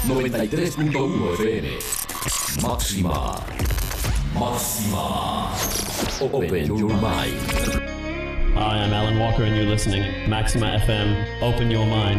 93.1 FM. Máxima. Open your mind. Hi, I'm Alan Walker and you're listening. Maxima FM, open your mind.